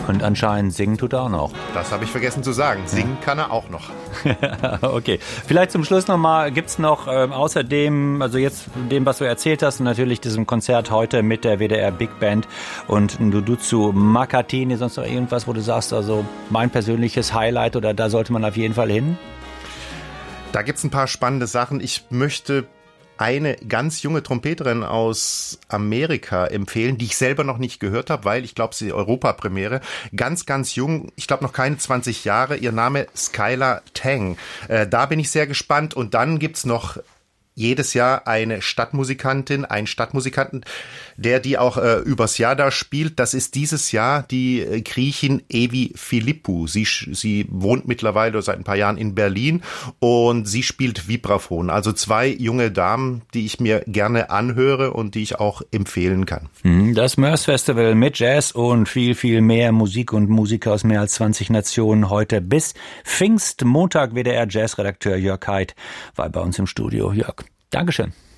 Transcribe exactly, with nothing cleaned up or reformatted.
Und anscheinend singen tut er auch noch. Das habe ich vergessen zu sagen. Singen ja. kann er auch noch. Okay. Vielleicht zum Schluss nochmal, gibt's noch ähm, außerdem, also jetzt dem, was du erzählt hast, und natürlich diesem Konzert heute mit der W D R Big Band und Duduzu Makatini, sonst noch irgendwas, wo du sagst, also mein persönliches Highlight oder da sollte man auf jeden Fall hin? Da gibt's ein paar spannende Sachen. Ich möchte eine ganz junge Trompeterin aus Amerika empfehlen, die ich selber noch nicht gehört habe, weil ich glaube, sie Europapremiere. Ganz, ganz jung, ich glaube noch keine zwanzig Jahre. Ihr Name Skylar Tang. Äh, da bin ich sehr gespannt. Und dann gibt's noch jedes Jahr eine Stadtmusikantin, einen Stadtmusikanten, der die auch äh, übers Jahr da spielt. Das ist dieses Jahr die äh, Griechin Evi Philippou. Sie, sie wohnt mittlerweile seit ein paar Jahren in Berlin und sie spielt Vibraphon. Also zwei junge Damen, die ich mir gerne anhöre und die ich auch empfehlen kann. Das Mörs Festival mit Jazz und viel, viel mehr Musik und Musiker aus mehr als zwanzig Nationen heute bis Pfingstmontag. W D R Jazz-Redakteur Jörg Heid war bei uns im Studio. Jörg, Dankeschön.